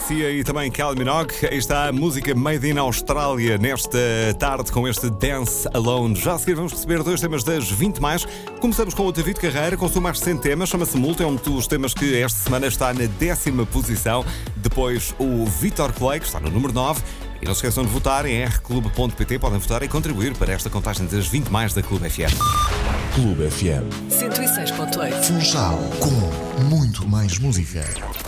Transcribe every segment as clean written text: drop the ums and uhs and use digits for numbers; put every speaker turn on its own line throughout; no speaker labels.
Sia e também Kylie Minogue. Aí está a música Made in Austrália nesta tarde com este Dance Alone. Já a seguir vamos receber 2 temas das 20 mais. Começamos com o David Carreira, com o seu mais recente tema, chama-se Multa, é um dos temas que esta semana está na 10ª posição. Depois o Vitor Clay, que está no número 9. E não se esqueçam de votar em rclube.pt. Podem votar e contribuir para esta contagem das 20 mais da Clube FM.
Clube FM
106.8.
Funchal, com muito mais música.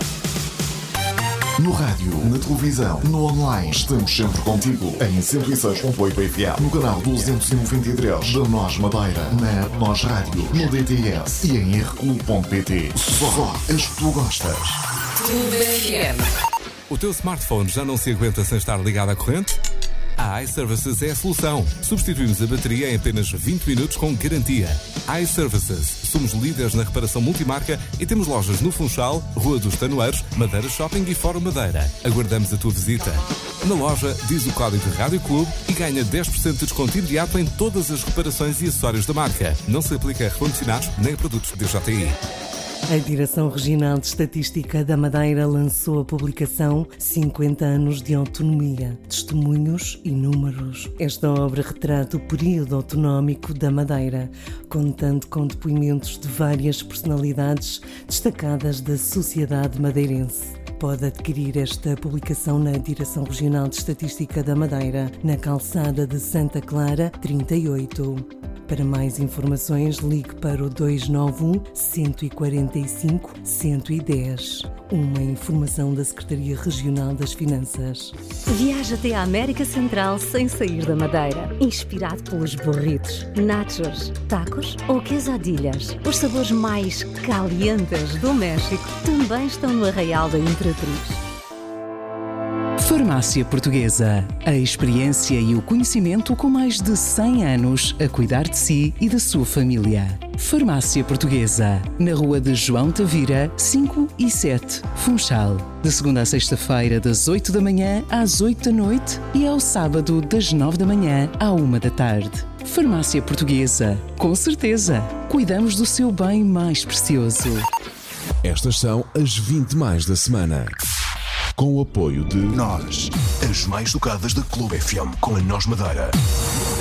No rádio, na televisão, no online, estamos sempre contigo. Em 106.8 FM, no canal 293 da Nós Madeira, na Nós Rádio, no DTS e em rclube.pt. Só as que tu gostas.
Clube FM.
O teu smartphone já não se aguenta sem estar ligado à corrente? A iServices é a solução. Substituímos a bateria em apenas 20 minutos com garantia. iServices. Somos líderes na reparação multimarca e temos lojas no Funchal, Rua dos Tanoeiros, Madeira Shopping e Fórum Madeira. Aguardamos a tua visita. Na loja, diz o código de Rádio Clube e ganha 10% de desconto imediato em todas as reparações e acessórios da marca. Não se aplica a recondicionados nem a produtos DJI.
A Direção Regional de Estatística da Madeira lançou a publicação 50 anos de autonomia, testemunhos e números. Esta obra retrata o período autonómico da Madeira, contando com depoimentos de várias personalidades destacadas da sociedade madeirense. Pode adquirir esta publicação na Direção Regional de Estatística da Madeira, na calçada de Santa Clara, 38. Para mais informações, ligue para o 291 145 110. Uma informação da Secretaria Regional das Finanças.
Viaja até a América Central sem sair da Madeira. Inspirado pelos burritos, nachos, tacos ou quesadillas. Os sabores mais calientes do México também estão no Arraial da Imperatriz.
Farmácia Portuguesa. A experiência e o conhecimento com mais de 100 anos a cuidar de si e da sua família. Farmácia Portuguesa. Na Rua de João Tavira, 5 e 7, Funchal. De segunda a sexta-feira, das 8 da manhã às 8 da noite e ao sábado, das 9 da manhã à 1 da tarde. Farmácia Portuguesa. Com certeza, cuidamos do seu bem mais precioso.
Estas são as 20 mais da semana. Com o apoio de
Nós, as mais tocadas da Clube FM com a Nós Madeira.